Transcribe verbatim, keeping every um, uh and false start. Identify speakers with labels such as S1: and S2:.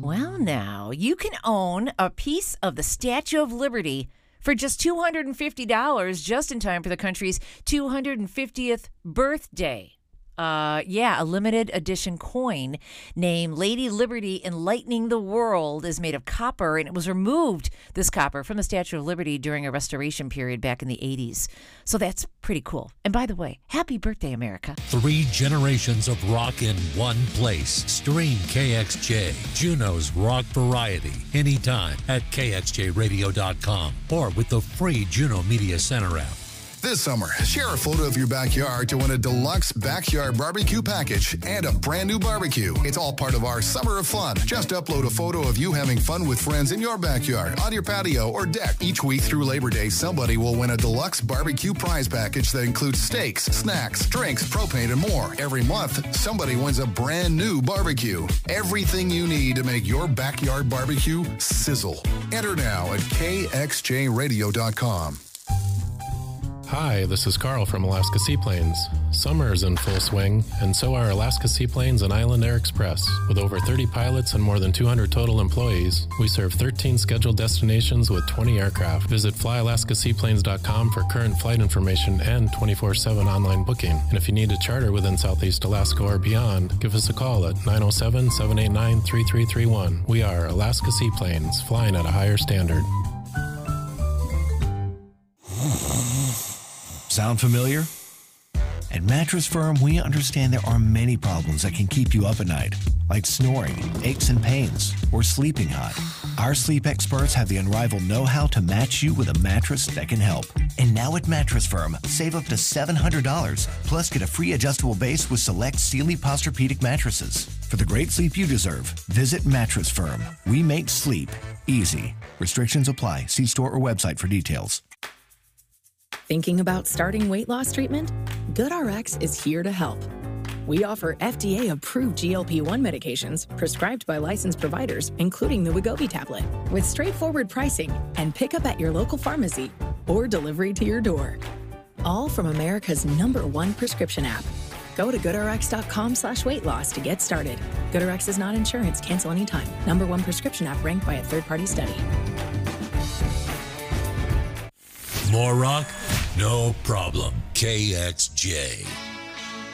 S1: Well, now, you can own a piece of the Statue of Liberty for just two hundred fifty dollars, just in time for the country's two hundred fiftieth birthday. Uh, yeah, a limited edition coin named Lady Liberty Enlightening the World is made of copper, and it was removed, this copper, from the Statue of Liberty during a restoration period back in the eighties. So that's pretty cool. And by the way, happy birthday, America.
S2: Three generations of rock in one place. Stream K X J, Juneau's rock variety, anytime at K X J radio dot com or with the free Juneau Media Center app.
S3: This summer, share a photo of your backyard to win a deluxe backyard barbecue package and a brand new barbecue. It's all part of our Summer of Fun. Just upload a photo of you having fun with friends in your backyard, on your patio, or deck. Each week through Labor Day, somebody will win a deluxe barbecue prize package that includes steaks, snacks, drinks, propane, and more. Every month, somebody wins a brand new barbecue. Everything you need to make your backyard barbecue sizzle. Enter now at K X J radio dot com.
S4: Hi, this is Carl from Alaska Seaplanes. Summer is in full swing, and so are Alaska Seaplanes and Island Air Express. With over thirty pilots and more than two hundred total employees, we serve thirteen scheduled destinations with twenty aircraft. Visit fly alaska seaplanes dot com for current flight information and twenty-four seven online booking. And if you need to charter within Southeast Alaska or beyond, give us a call at nine oh seven, seven eight nine, three three three one. We are Alaska Seaplanes, flying at a higher standard.
S5: Sound familiar? At Mattress Firm, we understand there are many problems that can keep you up at night, like snoring, aches and pains, or sleeping hot. Our sleep experts have the unrivaled know-how to match you with a mattress that can help. And now at Mattress Firm, save up to seven hundred dollars, plus get a free adjustable base with select Sealy Posturepedic mattresses. For the great sleep you deserve, visit Mattress Firm. We make sleep easy. Restrictions apply. See store or website for details.
S6: Thinking about starting weight loss treatment? GoodRx is here to help. We offer F D A-approved G L P one medications prescribed by licensed providers, including the Wegovy tablet, with straightforward pricing and pickup at your local pharmacy or delivery to your door. All from America's number one prescription app. Go to goodrx.com slash weight loss to get started. GoodRx is not insurance. Cancel anytime. Number one prescription app ranked by a third-party study.
S2: More rock? No problem. K X J.